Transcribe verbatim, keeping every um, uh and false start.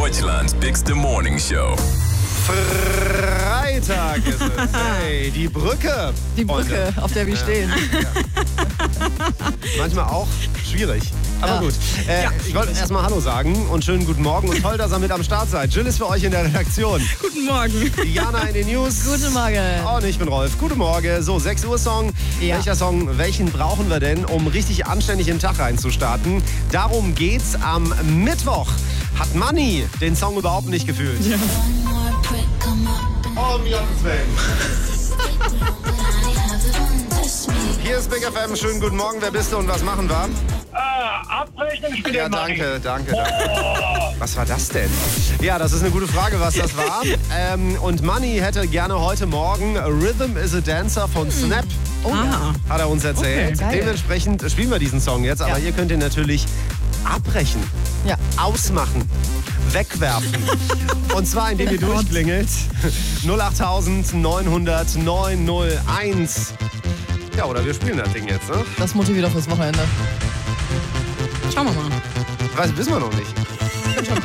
Deutschlands bigste Morning Show. Freitag ist es. Hey, die Brücke. Die Brücke, Freunde. auf der wir stehen. Manchmal auch schwierig. Aber Ja. gut. Äh, ich wollte erstmal Hallo sagen und schönen guten Morgen und toll, dass ihr mit am Start seid. Jill ist für euch in der Redaktion. Guten Morgen. Jana in den News. Guten Morgen. Und ich bin Rolf. Guten Morgen. So, sechs Uhr Song. Ja. Welcher Song, welchen brauchen wir denn, um richtig anständig in den Tag reinzustarten? Darum geht's am Mittwoch. Hat Money den Song überhaupt nicht gefühlt. Ja. Oh, um Gottes Willen. Hier ist Big F M. Schönen guten Morgen. Wer bist du und was machen wir? Ah, abrechnen, ich bin Ja, der Mann. danke, danke, danke. Was war das denn? Ja, das ist eine gute Frage, was das war. ähm, und Money hätte gerne heute Morgen Rhythm is a Dancer von Snap. Oh, ja. Hat er uns erzählt. Okay, geil. Dementsprechend spielen wir diesen Song jetzt, aber Ja. ihr könnt ihn natürlich abbrechen, Ja. ausmachen, wegwerfen. Und zwar, indem ihr durchklingelt. null acht neun null null neun null eins. Ja, oder wir spielen das Ding jetzt, ne? Das motiviert auch fürs Wochenende. Schauen wir mal. Weiß, wissen wir noch nicht.